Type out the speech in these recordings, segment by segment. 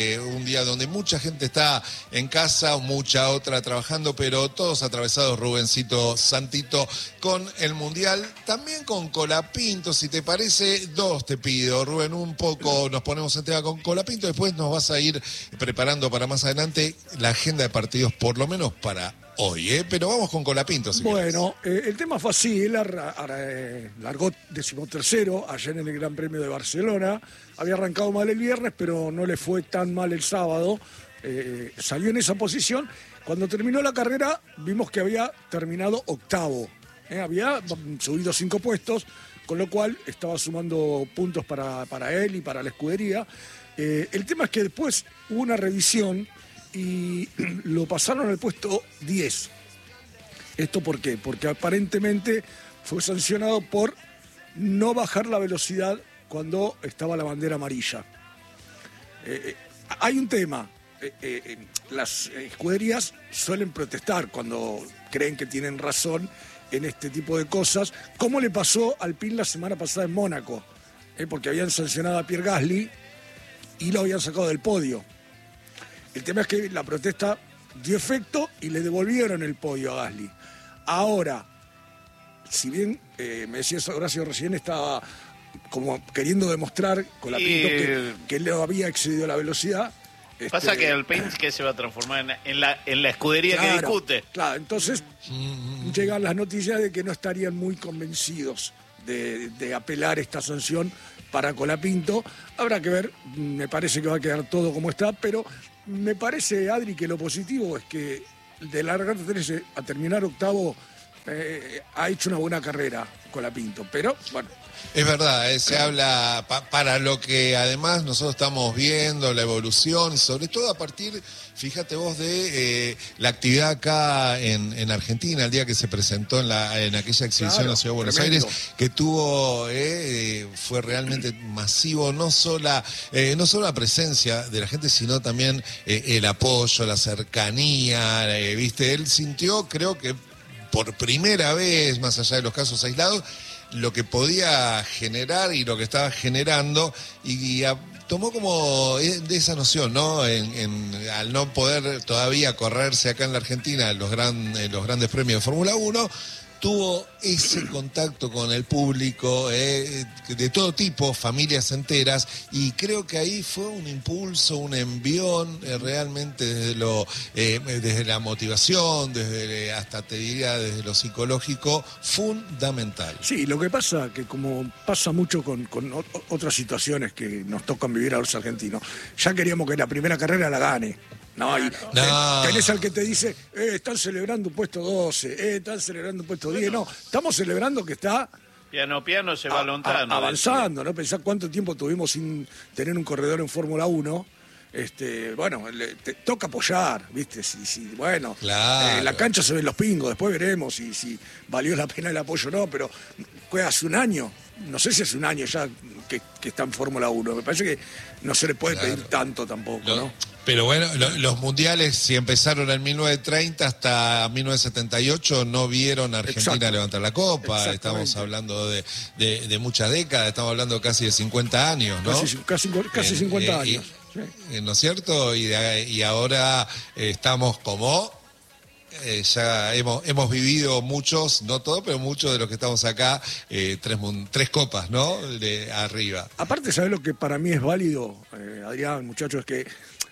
Un día donde mucha gente está en casa, mucha otra trabajando, pero todos atravesados, Rubencito Santito, con el Mundial, también con Colapinto, si te parece, dos te pido, Rubén, un poco nos ponemos en tema con Colapinto, después nos vas a ir preparando para más adelante la agenda de partidos, por lo menos para hoy, pero vamos con Colapinto. Si bueno, el tema fue así, él largó 13º ayer en el Gran Premio de Barcelona, había arrancado mal el viernes, pero no le fue tan mal el sábado, salió en esa posición. Cuando terminó la carrera vimos que había terminado octavo, había subido 5 puestos, con lo cual estaba sumando puntos para él y para la escudería. El tema es que después hubo una revisión y lo pasaron al puesto 10. ¿Esto por qué? Porque aparentemente fue sancionado por no bajar la velocidad cuando estaba la bandera amarilla. Hay un tema. Las escuderías suelen protestar cuando creen que tienen razón en este tipo de cosas, como le pasó al PIN la semana pasada en Mónaco, porque habían sancionado a Pierre Gasly y lo habían sacado del podio. El tema es que la protesta dio efecto y le devolvieron el podio a Gasly. Ahora, si bien me decías Horacio recién, estaba como queriendo demostrar con la Pinto que él había excedido la velocidad. Pasa que el Paint que se va a transformar en la escudería, claro, que discute. Claro, entonces llegan las noticias de que no estarían muy convencidos de apelar esta sanción para Colapinto. Habrá que ver, me parece que va a quedar todo como está, pero me parece, Adri, que lo positivo es que de largar 13 a terminar octavo ha hecho una buena carrera Colapinto, pero bueno. Es verdad, se habla para lo que además nosotros estamos viendo, la evolución, sobre todo a partir, fíjate vos, de la actividad acá en Argentina, el día que se presentó en aquella exhibición en la Ciudad de Buenos Aires, que tuvo, fue realmente masivo, no solo la presencia de la gente, sino también el apoyo, la cercanía, ¿viste? Él sintió, creo que por primera vez, más allá de los casos aislados, lo que podía generar y lo que estaba generando y tomó como de esa noción, ¿no? Al no poder todavía correrse acá en la Argentina los grandes premios de Fórmula 1, tuvo ese contacto con el público de todo tipo, familias enteras, y creo que ahí fue un impulso, un envión realmente desde la motivación, hasta te diría desde lo psicológico, fundamental. Sí, lo que pasa, que como pasa mucho con otras situaciones que nos tocan vivir a los argentinos, ya queríamos que la primera carrera la gane. No, y tenés al que te dice, están celebrando un puesto 12, están celebrando un puesto 10. No, estamos celebrando que está piano se va lontano, avanzando, ¿no? Pensá cuánto tiempo tuvimos sin tener un corredor en Fórmula 1. Bueno, te toca apoyar, ¿viste? Bueno, claro. La cancha se ven los pingos, después veremos si valió la pena el apoyo o no, pero fue hace un año, no sé si hace un año ya que está en Fórmula 1, me parece que no se le puede pedir tanto tampoco, ¿no? Pero bueno, los mundiales, si empezaron en 1930 hasta 1978, no vieron a Argentina levantar la copa. Estamos hablando de muchas décadas, estamos hablando casi de 50 años, ¿no? Casi 50 años. Sí. ¿No es cierto? Y ahora estamos como... ya hemos vivido muchos, no todos, pero muchos de los que estamos acá, tres copas, ¿no? De arriba. Aparte, ¿sabes lo que para mí es válido, Adrián, muchachos? Es que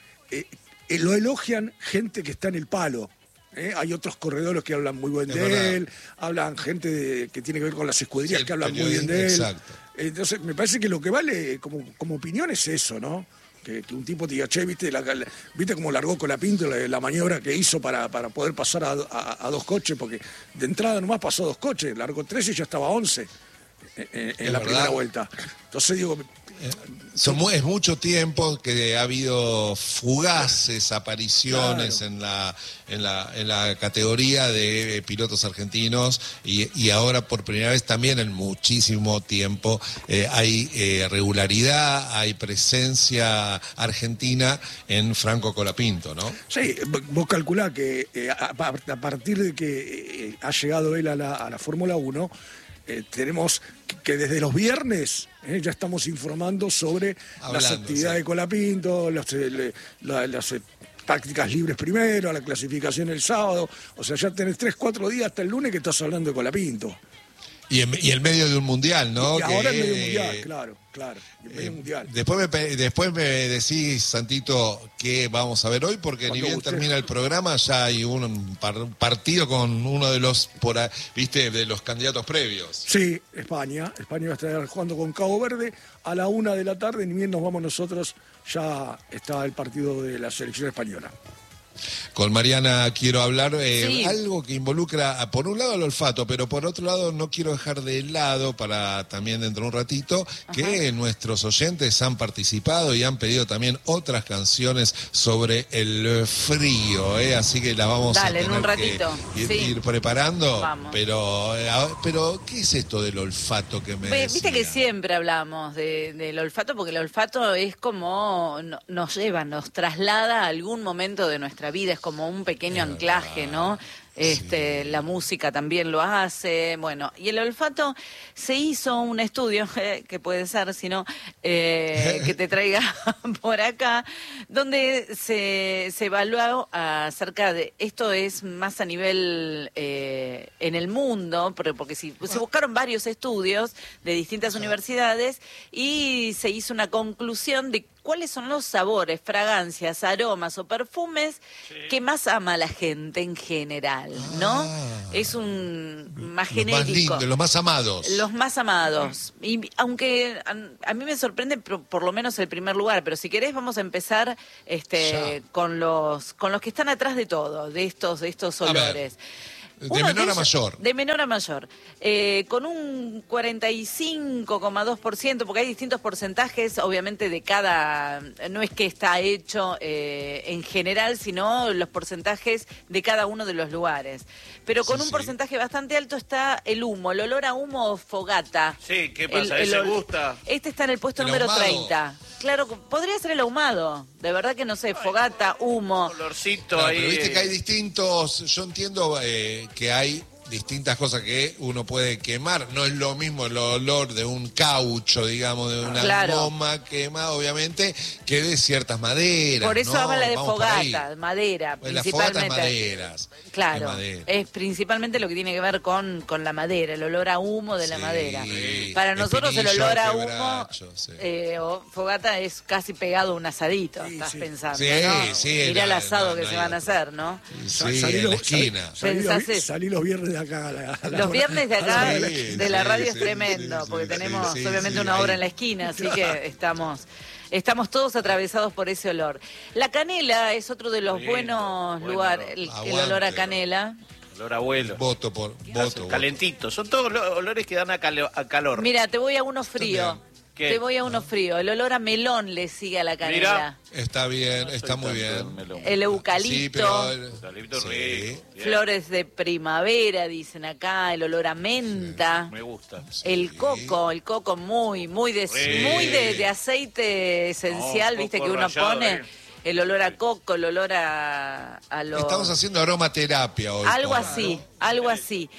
lo elogian gente que está en el palo. Hay otros corredores que hablan muy bien de él, hablan gente que tiene que ver con las escuderías que hablan muy bien de él. Exacto. Entonces, me parece que lo que vale como opinión es eso, ¿no? Que un tipo te diga, che, ¿viste cómo largó Colapinto la maniobra que hizo para poder pasar a 2 coches? Porque de entrada nomás pasó 2 coches, largó 13 y ya estaba 11 en la primera vuelta. Entonces digo... Es mucho tiempo que ha habido fugaces apariciones, claro, en la categoría de pilotos argentinos y ahora por primera vez también en muchísimo tiempo hay regularidad, hay presencia argentina en Franco Colapinto, ¿no? Sí, vos calculás que a partir de que ha llegado él a la Fórmula 1, tenemos que desde los viernes ya estamos informando sobre las actividades de Colapinto, las tácticas libres primero, la clasificación el sábado. O sea, ya tenés 3-4 días hasta el lunes que estás hablando de Colapinto. Y en medio de un mundial, ¿no? Y ahora en medio mundial, claro. En medio mundial. Después me decís, Santito, qué vamos a ver hoy, porque ni bien termina el programa, ya hay un partido con uno de los, de los candidatos previos. Sí, España va a estar jugando con Cabo Verde a la 1 de la tarde, ni bien nos vamos nosotros, ya está el partido de la selección española. Con Mariana quiero hablar Sí. algo que involucra, por un lado, el olfato, pero por otro lado no quiero dejar de lado, para también dentro de un ratito, que nuestros oyentes han participado y han pedido también otras canciones sobre el frío, así que las vamos Dale, a en tener un ratito. que Sí. ir preparando. Vamos. Pero, ¿qué es esto del olfato que me Viste decía? que siempre hablamos del olfato, porque el olfato es como nos lleva, nos traslada a algún momento de nuestra vida, es como un pequeño anclaje, ¿no? La música también lo hace, bueno, y el olfato se hizo un estudio, que puede ser, si no, que te traiga por acá, donde se evaluó acerca de, esto es más a nivel en el mundo, porque se buscaron varios estudios de distintas universidades y se hizo una conclusión de cuáles son los sabores, fragancias, aromas o perfumes que más ama la gente en general, ¿no? Es un más genérico. Los más lindos, los más amados. Los más amados. Y aunque a mí me sorprende por lo menos el primer lugar, pero si querés vamos a empezar con los que están atrás de todo, de estos olores. De menor a mayor. De menor a mayor. Con un 45,2%, porque hay distintos porcentajes, obviamente, de cada... No es que está hecho en general, sino los porcentajes de cada uno de los lugares. Pero con un porcentaje bastante alto está el humo, el olor a humo o fogata. Sí, ¿qué pasa? ¿Ese gusta? Este está en el puesto El número ahumado. 30. Claro, podría ser el ahumado. De verdad que no sé, fogata, humo. Olorcito Claro, ahí. pero viste que hay distintos, yo entiendo que hay distintas cosas que uno puede quemar. No es lo mismo el olor de un caucho, digamos, de una goma quema, obviamente, que de ciertas maderas. Por eso ¿no? habla de Vamos por ahí. fogata, madera, Pues las principalmente. fogatas maderas. Claro, madera. es principalmente lo que tiene que ver con la madera, el olor a humo de la Sí, madera. Para nosotros el espinillo, olor a humo quebracho, sí. o fogata es casi pegado a un asadito, Sí, estás sí. pensando, Sí, ¿no? sí, Mirá el no, asado no, que no se hay van a otro. hacer, ¿no? Sí, en la esquina. Salí los viernes de acá. Los viernes de acá Sí, de la sí, radio sí, es tremendo, sí, porque sí, tenemos sí, obviamente sí, una obra ahí. en la esquina, así que estamos todos atravesados por ese olor. La canela es otro de los Lindo, buenos buen lugares, olor. el Aguante, olor a ¿no? canela. Olor a abuelo. Voto. Calentito. Son todos olores que dan a calor. Mira, te voy a uno frío. También. ¿Qué? Te voy a uno frío. El olor a melón le sigue a la canela. Mirá. Está bien, No está soy muy tanto bien. del melón. El eucalipto. Sí, pero... Eucalipto sí. rico. Bien. Flores de primavera, dicen acá. El olor a menta. Me gusta. El coco muy de aceite esencial, No, viste, coco que uno rallado, pone. El olor a coco, el olor a los... Estamos haciendo aromaterapia hoy. Algo Paula. así, algo así.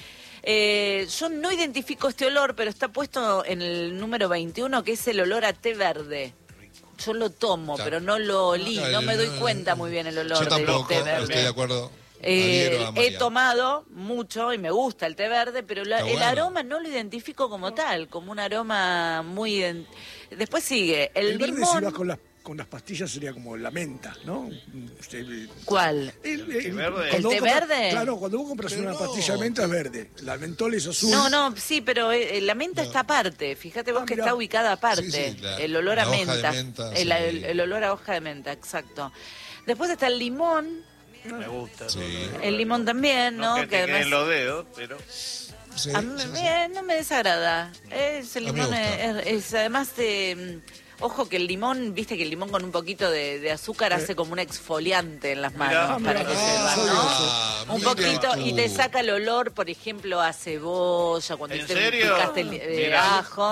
Yo no identifico este olor, pero está puesto en el número 21, que es el olor a té verde. Yo lo tomo, pero no lo olí, no me doy cuenta muy bien el olor Yo tampoco, del té verde. estoy de acuerdo. Adhiero a He Mariana. tomado mucho y me gusta el té verde, pero Está el bueno. aroma no lo identifico como tal, como un aroma muy... Después sigue el verde, limón. si vas con las pastillas, sería como la menta, ¿no? ¿Cuál? verde? ¿El té verde? Claro, cuando vos compras Pero una no. pastilla de menta es verde. La mentol es azul. No, sí, pero la menta está aparte. Fíjate vos que mirá. está ubicada aparte. Sí, sí, el olor a la hoja de menta. menta, el, sí. el olor a hoja de menta, exacto. Después está el limón. Me gusta. Sí. El limón también, ¿no? No que te además- queden los dedos, pero... Sí, a mí sí, sí. no me desagrada. El A mí me limón gusta. es además ojo que el limón, viste que el limón con un poquito de azúcar hace como un exfoliante en las manos Mirá. para que Ah, sepan, ¿no? Un mira poquito tú. y te saca el olor, por ejemplo, a cebolla, cuando ¿En te serio? picaste el Mirá. ajo.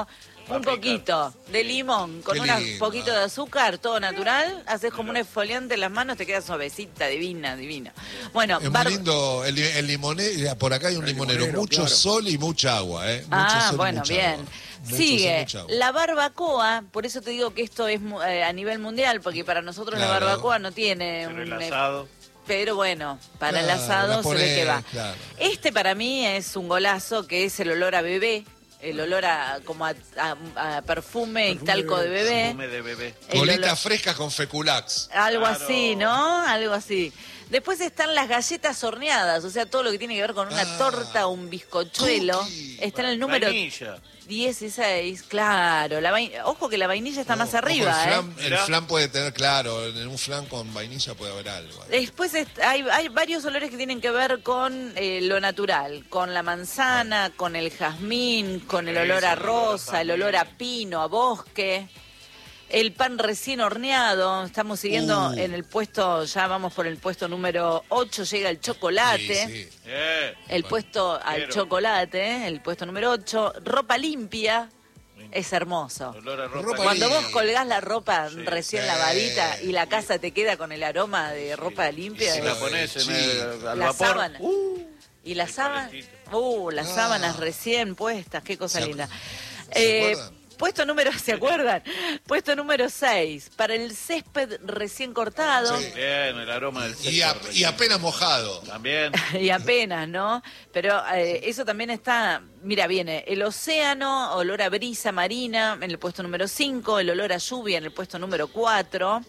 Un poquito de limón con Qué un lindo. poquito de azúcar, todo natural. Haces como un exfoliante en las manos, te queda suavecita, divina. Bueno, Es muy lindo el limonero. Por acá hay un limonero. limonero, Mucho claro. sol y mucha agua, ¿eh? Mucho sol y bueno, mucha bien. agua. Mucho sol, Sigue mucha agua. la barbacoa, por eso te digo que esto es a nivel mundial, porque para nosotros la Claro. barbacoa no tiene Pero el un... asado. Pero bueno, para el Claro, asado la se ve que va. ponés, claro. Este para mí es un golazo, que es el olor a bebé, el olor a como a perfume y talco de bebé. Perfume de bebé. El Colitas olor- frescas con feculax. Algo Claro. así, ¿no? Algo así. Después están las galletas horneadas, o sea, todo lo que tiene que ver con una torta o un bizcochuelo. Cookie. Está en el número Vainilla. 16, claro. Ojo que la vainilla está más Ojo, arriba, ¿eh? el Mirá. flan puede tener, claro, en un flan con vainilla puede haber algo. Después hay varios olores que tienen que ver con lo natural, con la manzana, con el jazmín, con el olor a Eso, el olor a rosa, el olor a pino, a bosque. El pan recién horneado, estamos siguiendo en el puesto, ya vamos por el puesto número 8, llega el chocolate. Sí, sí. El puesto al Quiero. chocolate, el puesto número 8, ropa limpia, es hermoso. Olor a ropa. Ropa Cuando limpia. vos colgás la ropa recién Sí. lavadita y la casa te queda con el aroma de ropa limpia, Si la pones en al la vapor. sábana. Y las sábanas, las Ah. sábanas recién puestas, qué cosa ¿Se linda. ¿Se acuerdan? Puesto número, ¿se acuerdan? Puesto número 6, para el césped recién cortado. Sí. Bien, el aroma del Y, sexo. y apenas mojado. También. Y apenas, ¿no? Pero eso también está, mira, viene el océano, olor a brisa marina en el puesto número 5, el olor a lluvia en el puesto número 4,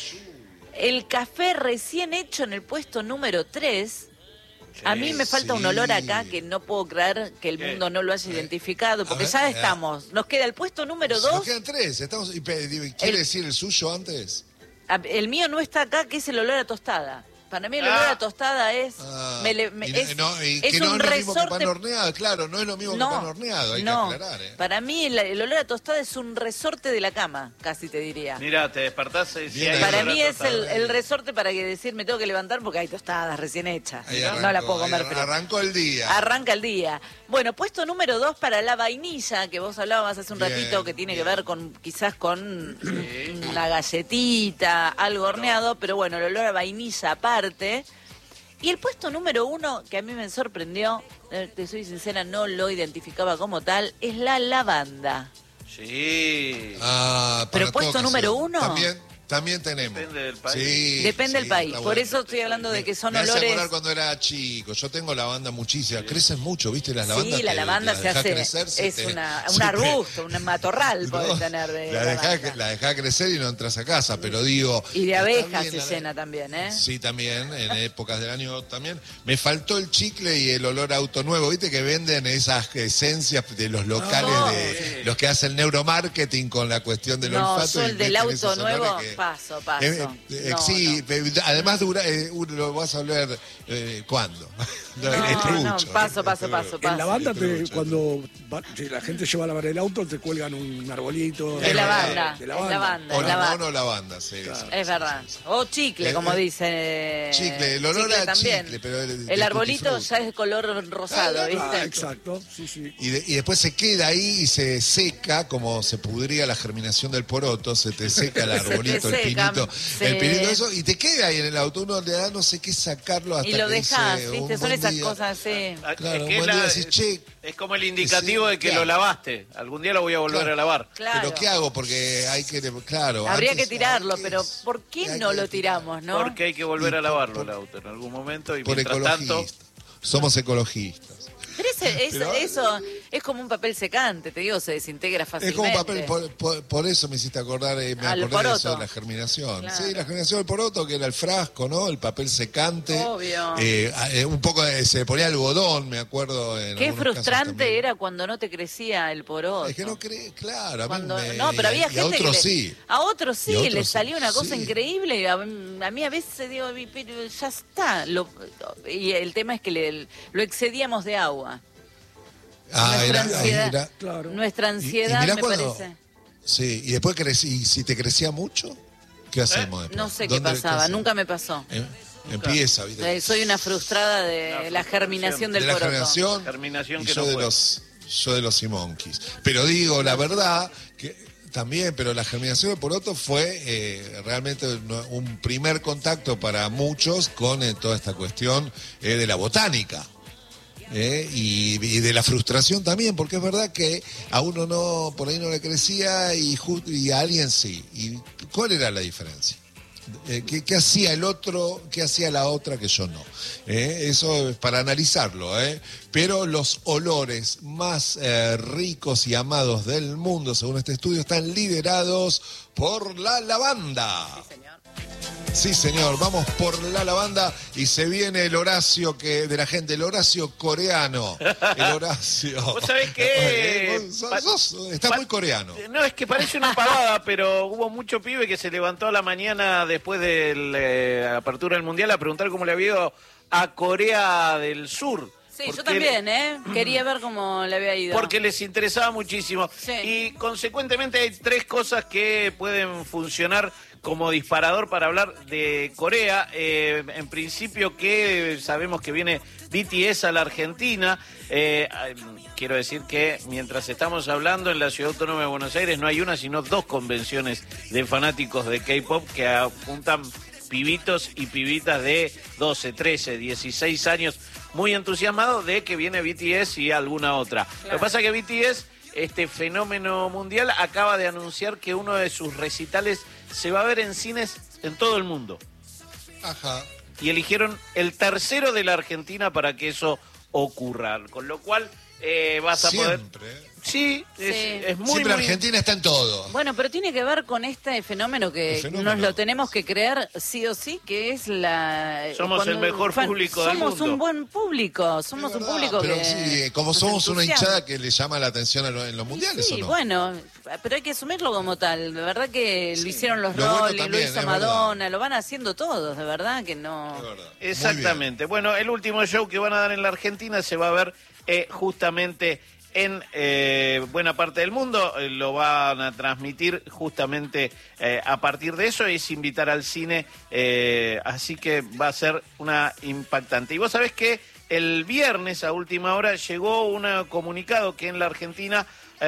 el café recién hecho en el puesto número 3. A mí me falta un Sí. olor acá que no puedo creer que el ¿Qué? mundo no lo haya identificado, porque ver, ya estamos. Nos queda el puesto número Nos 2. quedan 3. Estamos, ¿quiere El- decir el suyo antes? El mío no está acá, que es el olor a tostada. Para mí el Ah. olor a tostada es... Ah, es y es que no un es lo mismo que pan resorte... horneado, claro, no es lo mismo que pan horneado, hay no. que aclarar. Para mí el olor a tostada es un resorte de la cama, casi te diría. Mira, te despertás y si Bien hay ahí. Para olor a mí es tostada. el resorte para que decir me tengo que levantar porque hay tostadas recién hechas. Ahí No la puedo ahí comer fría. arrancó el día. Arranca el día. Bueno, puesto número 2 para la vainilla, que vos hablabas hace un Bien, ratito, que tiene bien. que ver con quizás con una galletita, algo horneado, pero bueno, el olor a vainilla aparte. Y el puesto número 1, que a mí me sorprendió, te soy sincera, no lo identificaba como tal, es la lavanda. Sí. Ah, Pero para puesto todo número caso. 1. También tenemos. Depende del país. Sí, Depende del sí, país. está Por bueno. eso estoy hablando de que son Me hace olores... acordar cuando era chico. Yo tengo lavanda muchísima. Crecen mucho, ¿viste? Las lavandas. Sí, la lavanda las se dejás hace, crecer, se es te- un se te- arbusto, un matorral No, podés tener de la lavanda. dejás crecer y no entras a casa, pero digo... Y de está abejas bien se la- llena también, ¿eh? Sí, también, en épocas del año también. Me faltó el chicle y el olor a auto nuevo, ¿viste? Que venden esas esencias de los locales, No. de los que hacen neuromarketing con la cuestión del No, olfato. yo y el del meten auto esos olores nuevo, que- paso. No, sí, no. además dura, lo vas a oler ¿cuándo? No, Es trucho, paso. En la banda, Trucho. cuando si la gente lleva a lavar el auto, te cuelgan un arbolito. De lavanda, de es lavanda. lavanda, O es lavanda. limón o lavanda, sí. Claro. sí, Es sí, verdad. sí, sí. O chicle, como dice. Chicle, el olor Chicle a también. chicle, pero de el arbolito tutti frutti. ya es de color rosado, Ah, ¿viste? Exacto, sí, sí. Y después se queda ahí y se seca, como se pudría la germinación del poroto, se te seca el te arbolito, el seca, pinito, sí. el pinito, eso, y te queda ahí en el auto, uno le da no sé qué sacarlo hasta Y lo que dejás, dice, ¿viste? un Son buen esas día. cosas así. Ah, Claro, es que un buen día decís, che, es como el indicativo sí, de que claro. lo lavaste. Algún día lo voy a volver Claro. a lavar. Claro. pero ¿qué hago? Porque hay que, claro. Habría antes, que tirarlo, ¿qué pero es? ¿por qué Hay no que lo tirar. tiramos, no? Porque hay que volver Y a lavarlo por- el auto en algún momento. Y Por mientras tanto, ecologistas. Somos ecologistas. Pero Pero- eso es como un papel secante, te digo, se desintegra Es fácilmente. como un papel, por eso me hiciste acordar, me Al acordé de eso, poroto. de la germinación. Claro. Sí, la germinación del poroto, que era el frasco, ¿no? El papel secante. Obvio. Un poco, se le ponía algodón, me acuerdo. En Qué algunos casos frustrante también. era cuando no te crecía el poroto. Es que no cree, claro, a mí Cuando- me- no, pero había y a gente otros que sí. a otros sí Y a otros les sí, salía una cosa sí. increíble. Y a mí a veces digo, pero ya está. Y el tema es que lo excedíamos de agua. Nuestra ansiedad, Claro. nuestra y ansiedad mirá me cuando- parece. Sí, y después y si te crecía mucho, ¿qué hacemos después? No sé qué ¿Dónde- pasaba, hacemos? nunca me pasó. Empieza, ¿viste? Soy una frustrada de la germinación del de la poroto. germinación, Germinación y que yo no de fue. los Yo de los Simonkeys. Pero digo, la verdad, que también, pero la germinación de poroto fue realmente un primer contacto para muchos con toda esta cuestión de la botánica. Y de la frustración también, porque es verdad que a uno no, por ahí no le crecía y a alguien sí. ¿Y cuál era la diferencia? ¿Qué hacía el otro, qué hacía la otra que yo no? Eso es para analizarlo, pero los olores más ricos y amados del mundo, según este estudio, están liderados por la lavanda. Sí, señor. Sí, señor, vamos por la lavanda y se viene el Horacio de la gente, el Horacio coreano. El Horacio. ¿Vos sabés qué? Está muy coreano. No, es que parece una pavada, pero hubo mucho pibe que se levantó a la mañana después de la apertura del Mundial a preguntar cómo le había ido a Corea del Sur. Sí, yo también, quería ver cómo le había ido. Porque les interesaba muchísimo. Sí. Y consecuentemente hay 3 cosas que pueden funcionar como disparador para hablar de Corea. En principio que sabemos que viene BTS a la Argentina. Quiero decir que mientras estamos hablando en la Ciudad Autónoma de Buenos Aires no hay una sino 2 convenciones de fanáticos de K-pop que apuntan pibitos y pibitas de 12, 13, 16 años muy entusiasmados de que viene BTS y alguna otra. Claro. Lo que pasa es que BTS, este fenómeno mundial, acaba de anunciar que uno de sus recitales se va a ver en cines en todo el mundo. Ajá. Y eligieron el tercero de la Argentina para que eso ocurra. Con lo cual vas a poder... Sí, es muy... Siempre muy... Argentina está en todo. Bueno, pero tiene que ver con este fenómeno que nos lo tenemos que creer sí o sí, que es la... Somos el mejor público del mundo. Somos un buen público, somos un público pero que... sí, como somos una hinchada que le llama la atención en los mundiales, sí, ¿o no? bueno, pero hay que asumirlo como tal. De verdad que lo hicieron los Lo bueno Rolling, también, lo hizo Madonna, lo van haciendo todos, de verdad que no... Exactamente. Bueno, el último show que van a dar en la Argentina se va a ver justamente... en buena parte del mundo, lo van a transmitir justamente a partir de eso, es invitar al cine, así que va a ser una impactante. Y vos sabés que el viernes a última hora llegó un comunicado que en la Argentina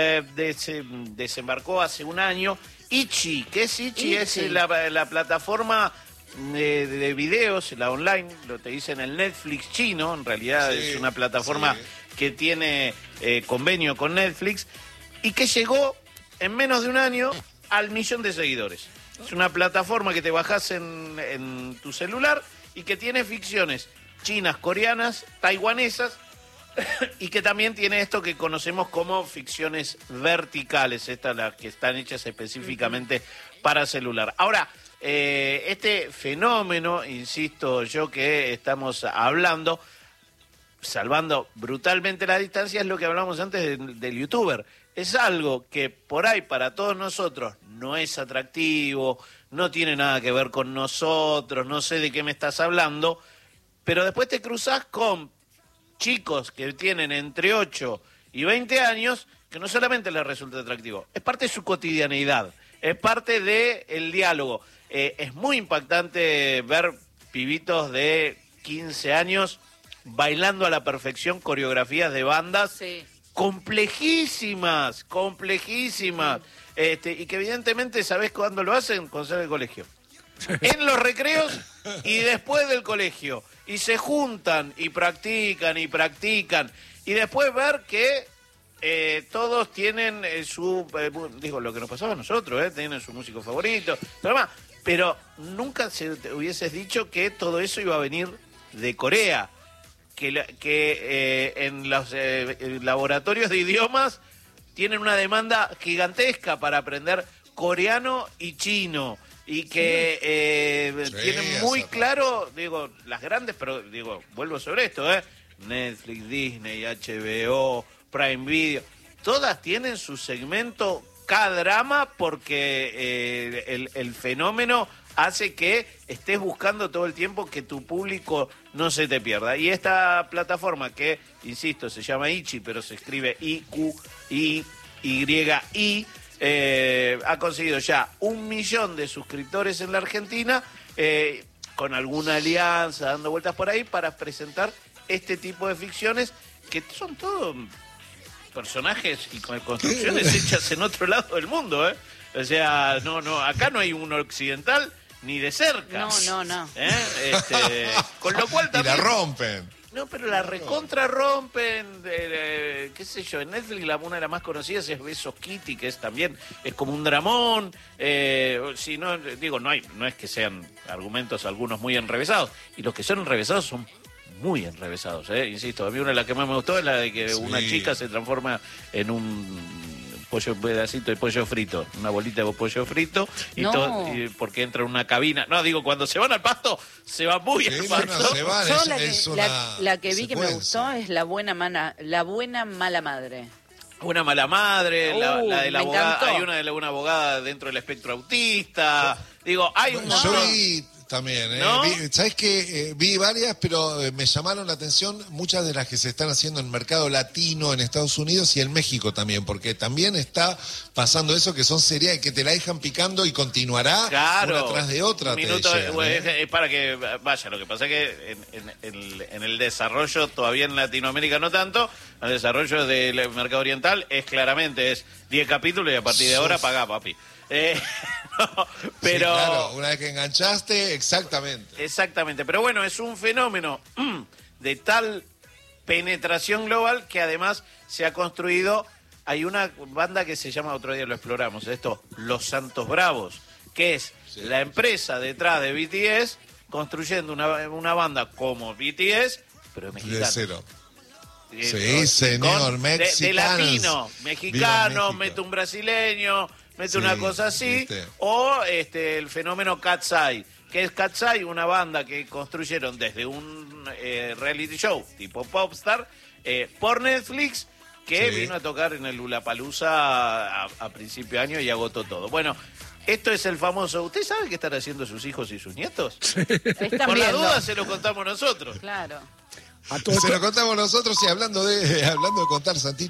desembarcó hace un año, Ichi. ¿Qué es Ichi? Es la plataforma de videos, la online, lo te dicen el Netflix chino, en realidad es una plataforma que tiene convenio con Netflix y que llegó en menos de un año al 1.000.000 de seguidores. Es una plataforma que te bajás en tu celular y que tiene ficciones chinas, coreanas, taiwanesas y que también tiene esto que conocemos como ficciones verticales, estas las que están hechas específicamente para celular. Ahora, este fenómeno, insisto yo que estamos hablando, salvando brutalmente la distancia, es lo que hablamos antes del youtuber. Es algo que por ahí para todos nosotros no es atractivo, no tiene nada que ver con nosotros, no sé de qué me estás hablando, pero después te cruzás con chicos que tienen entre 8 y 20 años que no solamente les resulta atractivo, es parte de su cotidianeidad, es parte del diálogo. Es muy impactante ver pibitos de 15 años bailando a la perfección coreografías de bandas complejísimas, y que evidentemente, ¿sabés cuándo lo hacen? Cuando salen del colegio. En los recreos y después del colegio. Y se juntan y practican. Y después ver que todos tienen digo, lo que nos pasaba a nosotros, tienen su músico favorito, pero nunca se te hubieses dicho que todo eso iba a venir de Corea. Que en los laboratorios de idiomas tienen una demanda gigantesca para aprender coreano y chino y que tienen muy claro, digo, las grandes, pero digo, vuelvo sobre esto, Netflix, Disney, HBO, Prime Video, todas tienen su segmento K-drama porque el fenómeno hace que estés buscando todo el tiempo que tu público no se te pierda. Y esta plataforma que, insisto, se llama Ichi, pero se escribe I-Q-I-Y-I, ha conseguido ya 1.000.000 de suscriptores en la Argentina, con alguna alianza, dando vueltas por ahí, para presentar este tipo de ficciones que son todo personajes y con construcciones hechas en otro lado del mundo, ¿eh? O sea, no, acá no hay uno occidental ni de cerca. No. Con lo cual también... Y la rompen. No, pero la recontra rompen, qué sé yo, en Netflix una de las más conocidas es Besos Kitty, que es como un dramón, si no, digo, no es que sean argumentos algunos muy enrevesados, y los que son enrevesados son muy enrevesados, insisto, a mí una de las que más me gustó es la de que una chica se transforma en un pedacito de pollo frito, una bolita de pollo frito, y porque entra en una cabina. No, digo, cuando se van al pasto, se van muy al pasto. Se van, la que vi que me gustó es La buena mala madre. Una mala madre, la de la abogada, encantó. hay una de una abogada dentro del espectro autista. Digo, hay un montón. Yo vi también, ¿No? ¿Sabes qué? Vi varias, pero me llamaron la atención muchas de las que se están haciendo en el mercado latino, en Estados Unidos y en México también, porque también está pasando eso, que son series que te la dejan picando y continuará una tras de otra. Es para que vaya, lo que pasa es que en el desarrollo, todavía en Latinoamérica no tanto, el desarrollo del mercado oriental es 10 capítulos y a partir de ahora pagá, papi. No, pero sí, claro, una vez que enganchaste, exactamente, pero bueno, es un fenómeno de tal penetración global que además se ha construido. Hay una banda que se llama, otro día lo exploramos, Los Santos Bravos, que es la empresa detrás de BTS construyendo una banda como BTS, pero mexicana. De cero. Sí, señor, de latino, mexicano, mete un brasileño, mete una cosa así, o el fenómeno Cat's Eye, que es Cat's Eye, una banda que construyeron desde un reality show tipo Popstar por Netflix, que vino a tocar en el Lollapalooza a principio de año y agotó todo. Bueno, esto es el famoso... ¿Usted sabe qué están haciendo sus hijos y sus nietos? Por la duda se lo contamos nosotros. Claro. Se lo contamos nosotros y hablando de contar, Santino.